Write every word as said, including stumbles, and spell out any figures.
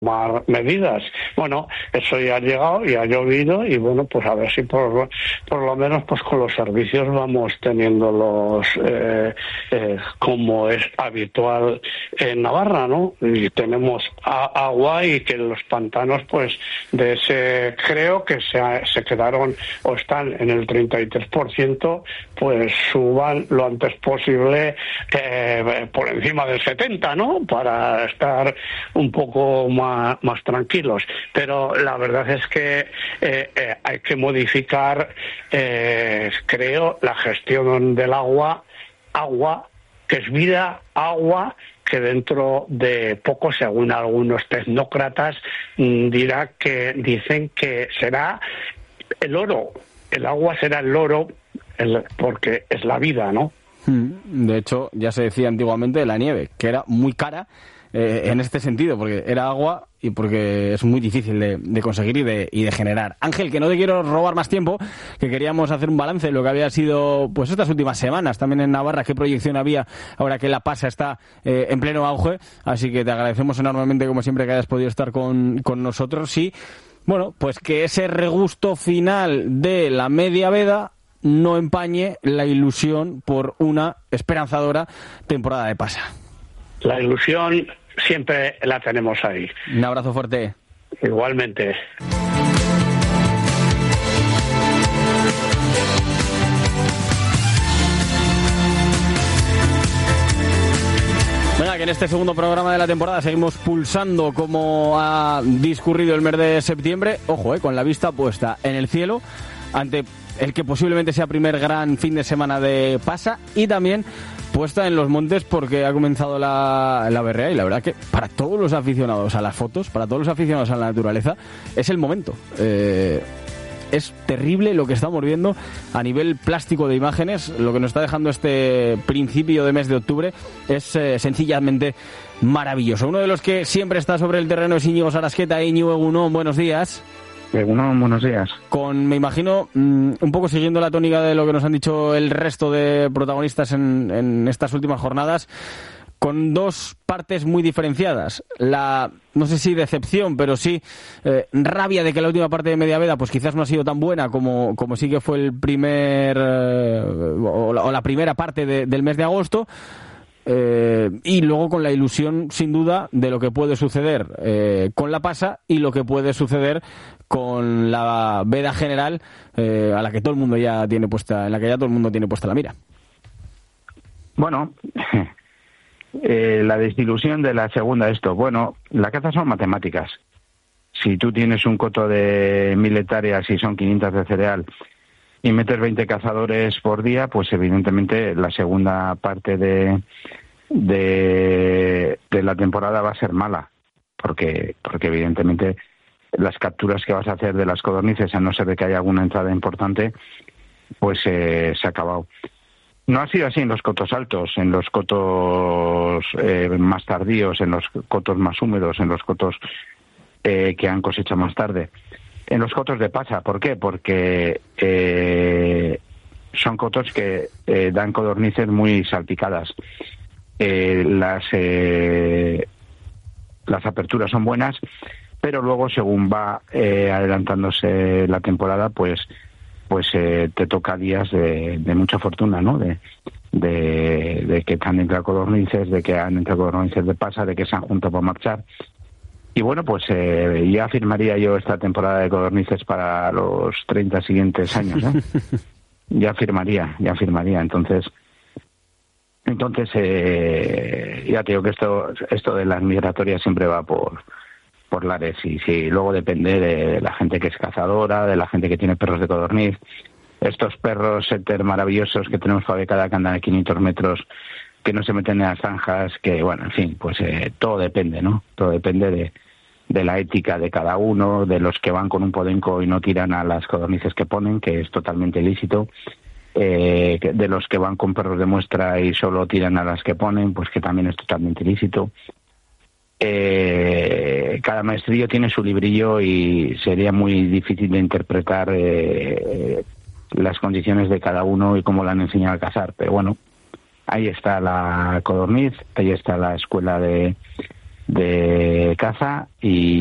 tomar medidas. Bueno, eso ya ha llegado y ha llovido y bueno, pues a ver si por, por lo menos pues con los servicios vamos teniendo los eh, eh, como es habitual en Navarra, ¿no? Y tenemos a, agua y que los pantanos pues de ese creo que se, se quedaron o están en el treinta y tres por ciento, pues suban lo antes posible eh, por encima del setenta, ¿no? Para estar un poco más más tranquilos, pero la verdad es que eh, eh, hay que modificar, eh, creo, la gestión del agua, agua que es vida, agua que dentro de poco, según algunos tecnócratas, dirá que dicen que será el oro, el agua será el oro, el, porque es la vida, ¿no? De hecho, ya se decía antiguamente de la nieve, que era muy cara. Eh, en este sentido, porque era agua y porque es muy difícil de, de conseguir y de, y de generar. Ángel, que no te quiero robar más tiempo, que queríamos hacer un balance de lo que había sido pues estas últimas semanas también en Navarra, qué proyección había ahora que la Pasa está eh, en pleno auge, así que te agradecemos enormemente como siempre que hayas podido estar con, con nosotros y bueno, pues que ese regusto final de la media veda no empañe la ilusión por una esperanzadora temporada de Pasa. La ilusión siempre la tenemos ahí. Un abrazo fuerte. Igualmente. Venga, que en este segundo programa de la temporada seguimos pulsando como ha discurrido el mes de septiembre. Ojo, eh, con la vista puesta en el cielo ante el que posiblemente sea primer gran fin de semana de Pasa y también puesta en los montes porque ha comenzado la, la berrea y la verdad que para todos los aficionados a las fotos, para todos los aficionados a la naturaleza, es el momento. Eh, es terrible lo que estamos viendo a nivel plástico de imágenes, lo que nos está dejando este principio de mes de octubre es eh, sencillamente maravilloso. Uno de los que siempre está sobre el terreno es Íñigo Sarasqueta. Íñigo Egunon, buenos días. Bueno, buenos días. Con, me imagino, un poco siguiendo la tónica de lo que nos han dicho el resto de protagonistas en, en estas últimas jornadas, con dos partes muy diferenciadas. La, no sé si decepción, pero sí eh, rabia de que la última parte de media veda pues quizás no ha sido tan buena como, como sí que fue el primer eh, o, la, o la primera parte de, del mes de agosto. Eh, y luego con la ilusión sin duda de lo que puede suceder eh, con la Pasa y lo que puede suceder con la veda general eh, a la que todo el mundo ya tiene puesta, en la que ya todo el mundo tiene puesta la mira. Bueno, eh, la desilusión de la segunda esto, bueno, la caza son matemáticas. Si tú tienes un coto de mil hectáreas y son quinientas de cereal y metes veinte cazadores por día, pues evidentemente la segunda parte de, de, de la temporada va a ser mala, porque, porque evidentemente las capturas que vas a hacer de las codornices, a no ser de que haya alguna entrada importante, pues eh, se ha acabado. No ha sido así en los cotos altos, en los cotos eh, más tardíos, en los cotos más húmedos, en los cotos eh, que han cosechado más tarde. En los cotos de Pasa, ¿por qué? Porque eh, son cotos que eh, dan codornices muy salpicadas. Eh, las eh, las aperturas son buenas, pero luego según va eh, adelantándose la temporada, pues pues eh, te toca días de, de mucha fortuna, ¿no? De, de, de que han entrado codornices, de que han entrado codornices de Pasa, de que se han juntado para marchar. Y bueno, pues eh, ya firmaría yo esta temporada de codornices para los treinta siguientes años, ¿eh? ya firmaría, ya firmaría. Entonces, entonces eh, ya te digo que esto esto de las migratorias siempre va por por lares y sí, luego depende de la gente que es cazadora, de la gente que tiene perros de codorniz. Estos perros setter maravillosos que tenemos fabricados que andan a quinientos metros, que no se meten en las zanjas, que bueno, en fin, pues eh, todo depende, ¿no? Todo depende de, de la ética de cada uno, de los que van con un podenco y no tiran a las codornices que ponen, que es totalmente ilícito, eh, de los que van con perros de muestra y solo tiran a las que ponen, pues que también es totalmente ilícito. Eh, cada maestrillo tiene su librillo y sería muy difícil de interpretar eh, las condiciones de cada uno y cómo le han enseñado a cazar, pero bueno, ahí está la codorniz, ahí está la escuela de, de caza y